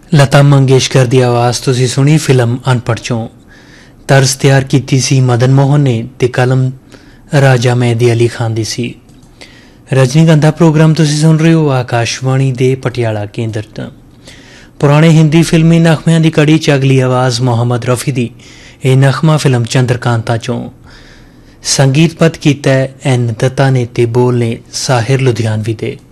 लता मंगेशकर की आवाज़ तुसी सुनी फिल्म अनपढ़ चों। तर्ज तैयार की सी मदन मोहन ने ते कलम राजा मेहदी अली खान दी सी। रजनीगंधा प्रोग्राम तुसी सुन रहे हो आकाशवाणी दे पटियाला केंद्र तो। पुराने हिंदी फिल्मी नखमियां की कड़ी च अगली आवाज़ मोहम्मद रफ़ी दी। यह नखमा फिल्म चंद्रकांता चों। संगीतबद्ध कीता एन दत्ता ने ते बोल ने साहिर लुधियानवी दे।